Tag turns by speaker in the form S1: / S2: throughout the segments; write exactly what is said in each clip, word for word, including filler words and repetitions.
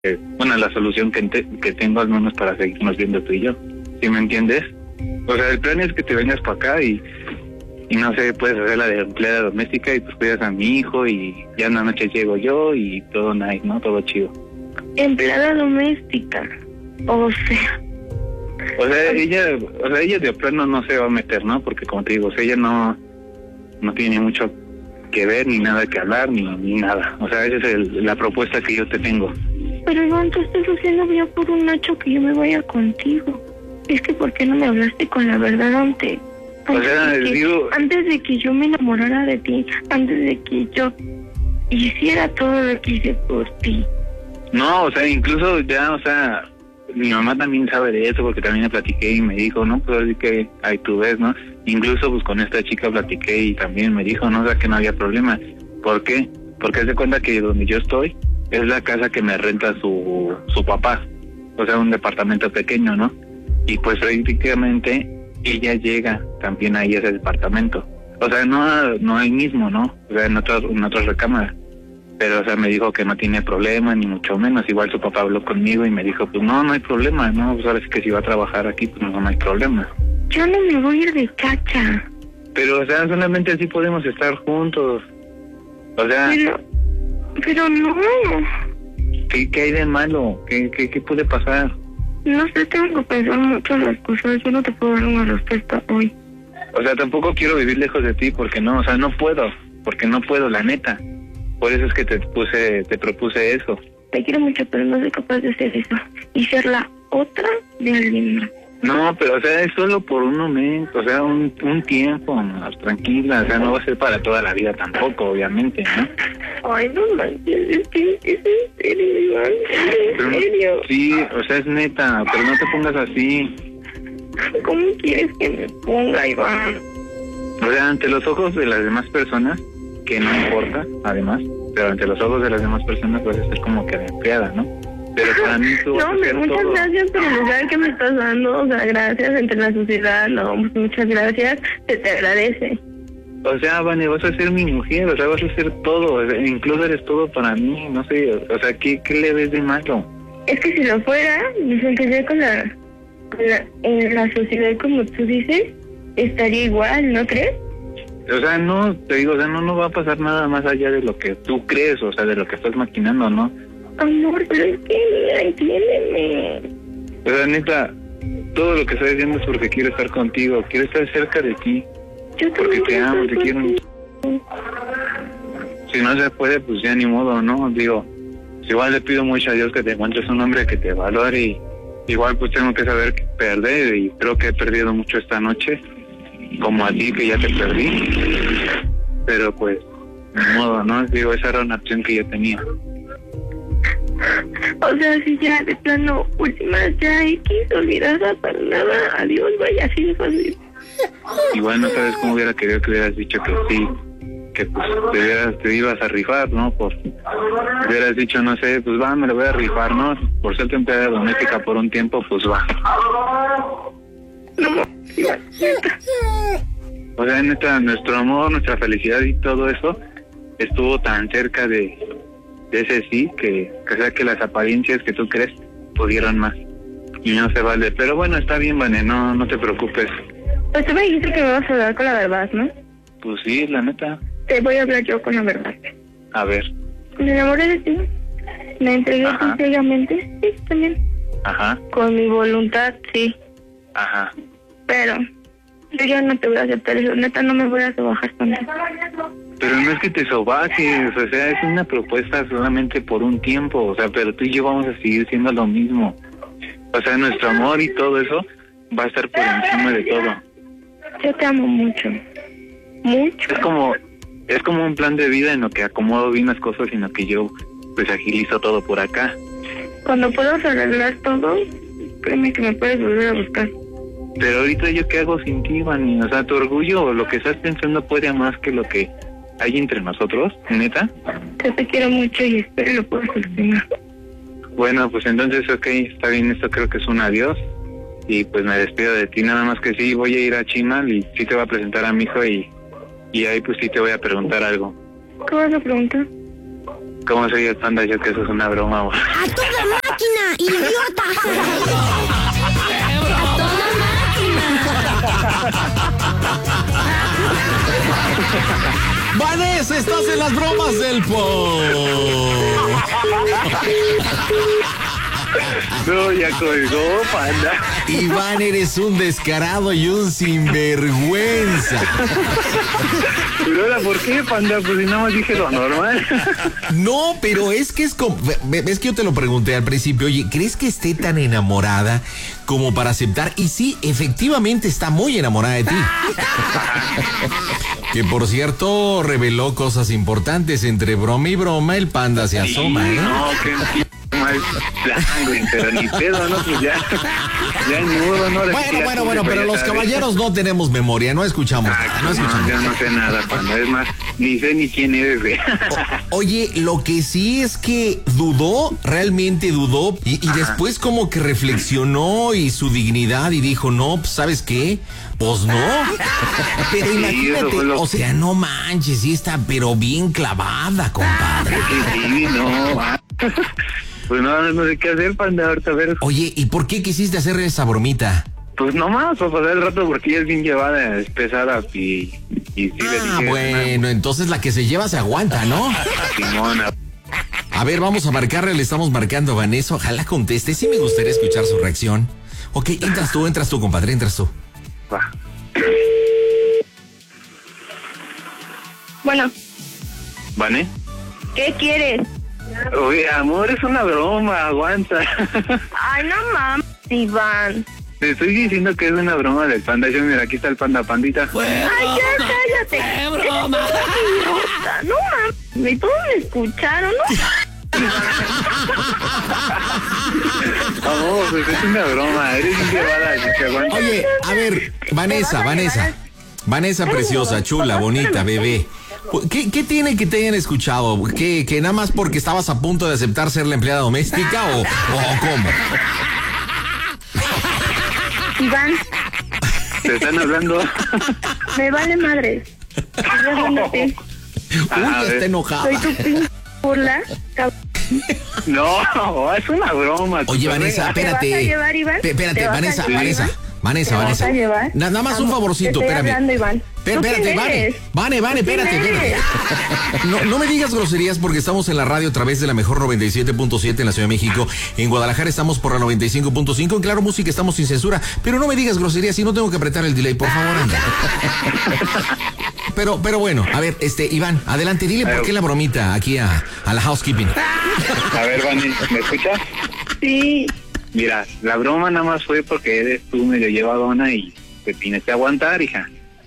S1: eh, bueno, la solución que, te, que tengo al menos para seguirnos viendo tú y yo. ¿Sí me entiendes? O sea, el plan es que te vengas para acá y, y no sé, puedes hacer la de empleada doméstica y pues cuidas a mi hijo y ya en la noche llego yo y todo nice, ¿no? Todo chido.
S2: Empleada doméstica, o sea...
S1: O sea, ella, o sea, ella de plano no se va a meter, ¿no? Porque como te digo, o sea, ella no, no tiene mucho que ver, ni nada que hablar, ni, ni nada. O sea, esa es el, la propuesta que yo te tengo.
S2: Pero Iván, tú estás haciendo bien por un Nacho que yo me vaya contigo. Es que ¿por qué no me hablaste con la verdad antes? Antes,
S1: o sea,
S2: de que,
S1: digo...
S2: antes de que yo me enamorara de ti, antes de que yo hiciera todo lo que hice por ti.
S1: No, o sea, incluso ya, o sea, mi mamá también sabe de eso porque también le platiqué y me dijo, no, pues así que ahí tú ves, ¿no? Incluso pues con esta chica platiqué y también me dijo, no, o sea, que no había problema. ¿Por qué? Porque se cuenta que donde yo estoy es la casa que me renta su, su papá, o sea, un departamento pequeño, ¿no? Y pues prácticamente ella llega también ahí a ese departamento. O sea, no, no ahí mismo, ¿no? O sea, en otra, en otra recámara. Pero, o sea, me dijo que no tiene problema, ni mucho menos. Igual su papá habló conmigo y me dijo, pues no, no hay problema, ¿no? Pues ahora sí que si va a trabajar aquí, pues no, no hay problema.
S2: Yo no me voy a ir de cacha.
S1: Pero, o sea, solamente así podemos estar juntos. O sea...
S2: Pero, pero no.
S1: ¿Qué, qué hay de malo? ¿Qué, qué, qué puede pasar?
S2: No sé, tengo que pensar mucho en las cosas. Yo no te puedo dar una respuesta hoy.
S1: O sea, tampoco quiero vivir lejos de ti porque no, o sea, no puedo. Porque no puedo, la neta. Por eso es que te puse, te propuse eso.
S2: Te quiero mucho, pero no soy capaz de hacer eso. Y ser la otra de alguien más.
S1: No, pero o sea, es solo por un momento, o sea, un, un tiempo, más tranquila, o sea, no va a ser para toda la vida tampoco, obviamente, ¿no?
S2: Ay, no manches, es que es en serio, Iván, es en serio.
S1: Sí, o sea, es neta, pero no te pongas así.
S2: ¿Cómo quieres que me ponga, Iván?
S1: O sea, ante los ojos de las demás personas, que no importa, además, pero ante los ojos de las demás personas vas a ser como que de empleada, ¿no? Pero para mí tú vas
S2: no,
S1: a hacer
S2: muchas
S1: todo.
S2: gracias por el lugar que me estás dando, o sea, gracias entre la sociedad, no, muchas gracias, se te agradece.
S1: O sea, Vane, vas a ser mi mujer, o sea, vas a ser todo, o sea, incluso eres todo para mí, no sé, o sea, ¿qué, qué le ves de malo?
S2: Es que si lo fuera, me sentiría con la, con la, en la sociedad como tú dices, estaría igual, ¿no crees?
S1: O sea, no, te digo, o sea, no, no va a pasar nada más allá de lo que tú crees, o sea, de lo que estás maquinando, ¿no?
S2: Amor, pero es que, mira, entiéndeme.
S1: O sea, neta, todo lo que estoy diciendo es porque quiero estar contigo, quiero estar cerca de ti.
S2: Yo
S1: porque te amo, te quiero.
S2: Contigo.
S1: Si no se puede, pues ya ni modo, ¿no? Digo, igual le pido mucho a Dios que te encuentres un hombre que te valore y igual pues tengo que saber perder y creo que he perdido mucho esta noche, como a ti que ya te perdí. Pero pues, ni modo, ¿no? Digo, esa era una opción que yo tenía.
S2: O sea, si ya de plano, última, ya X, olvidada para nada, adiós, vaya, así de fácil.
S1: Igual no sabes cómo hubiera querido que hubieras dicho que sí, que pues te, hubieras, te ibas a rifar, ¿no? Por, hubieras dicho, no sé, pues va, me lo voy a rifar, ¿no? Por ser tu empleada doméstica por un tiempo, pues va.
S2: No,
S1: o sea, neta, nuestro amor, nuestra felicidad y todo eso estuvo tan cerca de, de ese sí que, que sea que las apariencias que tú crees pudieron más. Y no se vale. Pero bueno, está bien, Vane, no, no te preocupes.
S2: Pues tú me dijiste que me vas a hablar con la verdad, ¿no?
S1: Pues sí, la neta.
S2: Te voy a hablar yo con la verdad.
S1: A ver.
S2: Me enamoré de ti. Me entregué a ti ciegamente. Sí, también.
S1: Ajá.
S2: Con mi voluntad, sí.
S1: Ajá.
S2: Pero yo ya no te voy a aceptar eso. Neta, no me voy a trabajar contigo.
S1: Pero no es que te sobajes, o sea, es una propuesta solamente por un tiempo, o sea, pero tú y yo vamos a seguir siendo lo mismo. O sea, nuestro amor y todo eso va a estar por encima de todo.
S2: Yo te amo mucho. Mucho.
S1: Es como, es como un plan de vida en lo que acomodo bien las cosas y en lo que yo, pues, agilizo todo por acá.
S2: Cuando puedas arreglar todo, créeme que me puedes volver a buscar.
S1: Pero ahorita yo qué hago sin ti, Vani, o sea, tu orgullo o lo que estás pensando puede más que lo que hay entre nosotros, ¿neta?
S2: Yo te quiero mucho y espero lo puedas solucionar.
S1: Bueno, pues entonces, ok, está bien, esto creo que es un adiós. Y pues me despido de ti, nada más que sí, voy a ir a Chimal y sí te voy a presentar a mi hijo y, y ahí pues sí te voy a preguntar algo.
S2: ¿Qué vas a preguntar?
S1: ¿Cómo soy el panda? Yo que eso es una broma.
S3: ¡A toda madre! idiota. A toda máquina.
S4: Vanessa, estás en las bromas del Po.
S1: No, ya colgó, panda.
S4: Iván, eres un descarado y un sinvergüenza.
S1: Pero ahora, ¿por qué, panda? Pues si nada más dije lo normal.
S4: No, pero es que es como... Es que yo te lo pregunté al principio. Oye, ¿crees que esté tan enamorada como para aceptar? Y sí, efectivamente está muy enamorada de ti. Que por cierto, reveló cosas importantes. Entre broma y broma, el panda se asoma, ¿eh?
S1: No, que mal plan, güey, pero ni pedo, ¿no? Pues ya, ya en nudo, ¿no?
S4: Bueno, bueno, bueno, pero los caballeros no tenemos memoria, no escuchamos nada, no escuchamos.
S1: Yo no sé nada, panda, es más, ni sé ni quién eres, güey.
S4: O, oye, lo que sí es que dudó, realmente dudó, y, y después como que reflexionó y su dignidad y dijo, no, pues, ¿sabes qué? Pues no. Pero
S1: Sí,
S4: imagínate,
S1: eso fue lo
S4: o sea, no manches, sí está, pero bien clavada, compadre.
S1: Sí, sí, no, ah. Pues no, no sé qué hacer, panda, ahorita a ver.
S4: Oye, ¿y por qué quisiste hacer esa bromita?
S1: Pues nomás, para pasar el rato, porque ella es bien llevada, es pesada, y, y sí le
S4: Ah,
S1: dije...
S4: bueno, entonces la que se lleva se aguanta, ¿no?
S1: Simona.
S4: A ver, vamos a marcarle, le estamos marcando a Vanessa, ojalá conteste, sí me gustaría escuchar su reacción. Ok, entras tú, entras tú, compadre, entras tú.
S1: Va.
S2: Bueno,
S1: ¿Vane?
S2: ¿qué quieres?
S1: Oye, amor, es una broma, aguanta.
S2: Ay, no mames, Iván.
S1: Te estoy diciendo que es una broma del panda. Yo, mira, aquí está el panda, pandita.
S2: Ay, ya, cállate.
S3: ¡Qué broma!
S2: Idiota, no mames. ¿Y todos me escucharon, no?
S1: Amor, pues es una broma. Eres bien llevada, así que aguanta.
S4: Oye, a ver, Vanessa, Vanessa. Vanessa preciosa, chula, bonita, bebé. ¿Qué, ¿Qué tiene que te hayan escuchado? ¿Que, ¿Que nada más porque estabas a punto de aceptar ser la empleada doméstica o, o cómo?
S2: Iván,
S1: Te están hablando.
S2: me vale madre. Estoy hablando a ti.
S4: Uy,
S1: A
S4: ya
S1: ver.
S4: está enojada.
S2: Soy tu pin burla. cab-
S1: No, es una broma.
S4: Oye, Vanessa,
S2: ¿Te vas a
S4: espérate.
S2: llevar, Iván?
S4: Pe- Espérate,
S2: ¿Te vas a
S4: Vanessa,
S2: llevar,
S4: Vanessa.
S2: Iván?
S4: Vanessa,
S2: ¿Te vas
S4: Vanessa.
S2: a llevar?
S4: Na- Nada más un
S2: Amor,
S4: favorcito,
S2: te estoy
S4: espérame.
S2: hablando, Iván.
S4: Pe-
S2: ¿Tú
S4: Espérate,
S2: quién
S4: Vane.
S2: eres?
S4: Vane, Vane,
S2: ¿Tú quién
S4: espérate, espérate.
S2: eres?
S4: No, no me digas groserías porque estamos en la radio a través de la mejor noventa y siete punto siete en la Ciudad de México. En Guadalajara estamos por la noventa y cinco punto cinco. En Claro Música estamos sin censura. Pero no me digas groserías y no tengo que apretar el delay, por favor, anda. Pero, pero bueno, a ver, este, Iván, adelante, dile por qué la bromita aquí a, a la housekeeping.
S1: A ver, Vane, ¿me escuchas?
S2: Sí.
S1: Mira, la broma nada más fue porque eres tú medio llevadona y te tienes que aguantar, hija.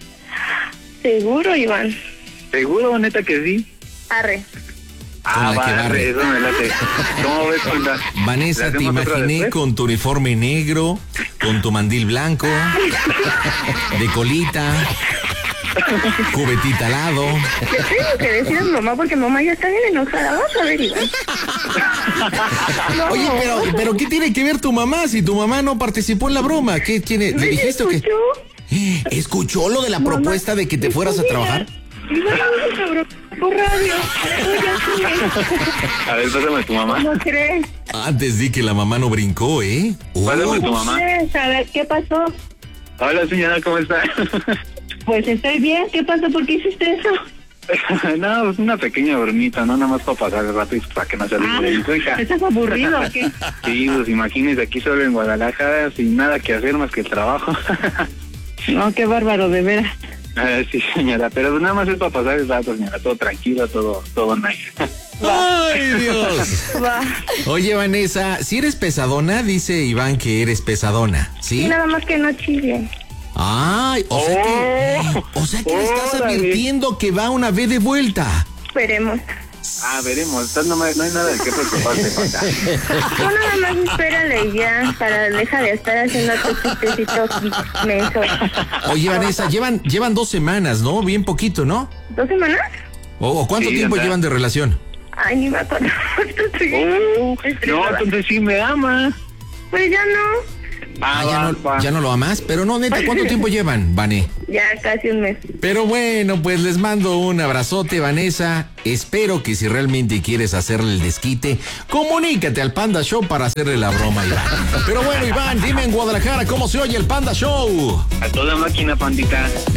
S2: Seguro, Iván.
S1: ¿Seguro, neta, que sí?
S2: Arre.
S1: Ah,
S4: la que
S1: va,
S4: barre.
S1: eso me late. ¿Cómo ves, panda?
S4: Vanessa,
S1: ¿Le
S4: te
S1: hacemos otra
S4: imaginé
S1: después?
S4: con tu uniforme negro, con tu mandil blanco, de colita, cubetita al lado.
S2: Le tengo que decir a mi mamá porque mamá ya está bien enojada. Vamos a ver, Iván. No.
S4: Oye, pero, pero ¿qué tiene que ver tu mamá si tu mamá no participó en la broma? ¿Qué tiene? ¿Le
S2: ¿Me
S4: dijiste o qué?
S2: escuchó?
S4: ¿Escuchó lo de la
S2: Mamá,
S4: propuesta de que te fueras a
S2: escucha.
S4: trabajar?
S2: Iván, vamos a bro- por radio. Oye,
S1: A ver, pásame a tu mamá.
S2: ¿cómo crees?
S4: Antes di que la mamá no brincó, ¿eh? Uh,
S1: Pásame a tu mamá.
S2: ¿Crees? A ver, ¿qué pasó?
S1: Hola, señora, ¿cómo está?
S2: Pues estoy bien. ¿Qué pasó? ¿Por qué hiciste eso?
S1: No, es una pequeña bromita, ¿no? Nada más para pasar el rato y para que no se
S2: Ah,
S1: olvide. Hija.
S2: ¿estás aburrido o qué?
S1: Sí, pues imagínese aquí solo en Guadalajara sin nada que hacer más que el trabajo.
S2: No, qué bárbaro, de veras.
S1: Ah, sí, señora, pero nada más es para pasar el rato, señora, todo tranquilo, todo, todo nice.
S4: ¡Ay, Dios!
S2: Va.
S4: Oye, Vanessa, si eres pesadona, dice Iván que eres pesadona,
S2: Y
S4: ¿sí?
S2: nada más que no chille.
S4: Ay, o sea que, o sea que le estás
S1: Órale.
S4: advirtiendo que va una vez de vuelta.
S2: Esperemos.
S1: Ah, veremos, entonces no, me- no hay nada de qué preocuparse, panda.
S2: Tú nada más espérale y ya, para deja de estar haciendo tus chistecitos mensos.
S4: Oye, Vanessa, llevan, llevan dos semanas, ¿no? Bien poquito, ¿no?
S2: ¿Dos semanas?
S4: ¿O, o cuánto
S1: Sí,
S4: tiempo
S1: anda.
S4: llevan de relación?
S2: Ay, ni me acuerdo. Estoy
S1: Oh, no,
S2: estresada.
S1: entonces sí me ama.
S2: Pues ya no.
S1: Ah,
S4: Ah, ya,
S1: va,
S4: no,
S1: va.
S4: ya no lo amas, pero no, neta, ¿cuánto tiempo llevan, Vane?
S2: Ya casi un mes.
S4: Pero bueno, pues les mando un abrazote, Vanessa. Espero que si realmente quieres hacerle el desquite, comunícate al Panda Show para hacerle la broma a Iván. Pero bueno, Iván, dime en Guadalajara cómo se oye el Panda Show.
S1: A toda máquina, pandita.